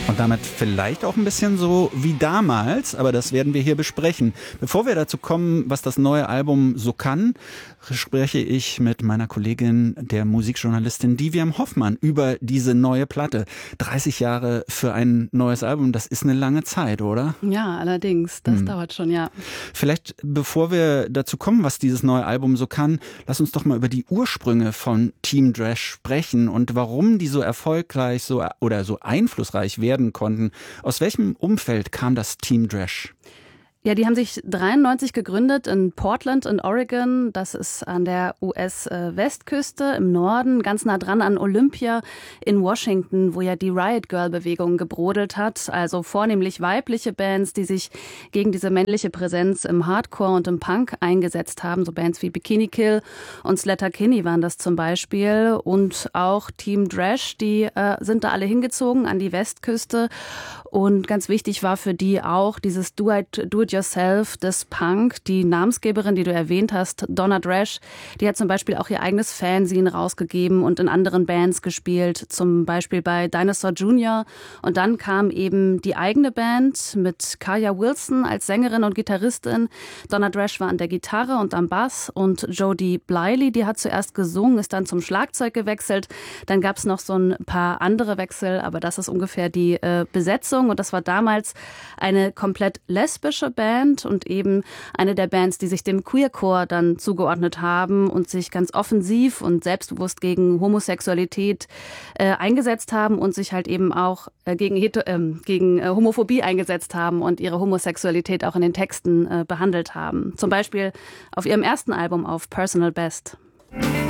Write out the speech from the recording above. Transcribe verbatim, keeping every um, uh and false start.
Und damit vielleicht auch ein bisschen so wie damals, aber das werden wir hier besprechen. Bevor wir dazu kommen, was das neue Album so kann, spreche ich mit meiner Kollegin, der Musikjournalistin Diviam Hoffmann, über diese neue Platte. dreißig Jahre für ein neues Album, das ist eine lange Zeit, oder? Ja, allerdings, das hm. dauert schon, ja. Vielleicht, bevor wir dazu kommen, was dieses neue Album so kann, lass uns doch mal über die Ursprünge von Team Dresch sprechen und warum die so erfolgreich so oder so einflussreich werden konnten. Aus welchem Umfeld kam das Team Dresch? Ja, die haben sich dreiundneunzig gegründet in Portland in Oregon. Das ist an der U S-Westküste im Norden, ganz nah dran an Olympia in Washington, wo ja die Riot-Girl-Bewegung gebrodelt hat. Also vornehmlich weibliche Bands, die sich gegen diese männliche Präsenz im Hardcore und im Punk eingesetzt haben. So Bands wie Bikini Kill und Sleater-Kinney waren das zum Beispiel. Und auch Team Dresch, die äh, sind da alle hingezogen an die Westküste. Und ganz wichtig war für die auch dieses Do-It- Do-It-Yourself des Punk. Die Namensgeberin, die du erwähnt hast, Donna Dresch, die hat zum Beispiel auch ihr eigenes Fanzine rausgegeben und in anderen Bands gespielt, zum Beispiel bei Dinosaur Junior. Und dann kam eben die eigene Band mit Kaya Wilson als Sängerin und Gitarristin. Donna Dresch war an der Gitarre und am Bass und Jody Bliley, die hat zuerst gesungen, ist dann zum Schlagzeug gewechselt. Dann gab es noch so ein paar andere Wechsel, aber das ist ungefähr die äh, Besetzung. Und das war damals eine komplett lesbische Band und eben eine der Bands, die sich dem Queercore dann zugeordnet haben und sich ganz offensiv und selbstbewusst gegen Homosexualität äh, eingesetzt haben und sich halt eben auch äh, gegen, Heto- äh, gegen äh, Homophobie eingesetzt haben und ihre Homosexualität auch in den Texten äh, behandelt haben. Zum Beispiel auf ihrem ersten Album auf Personal Best.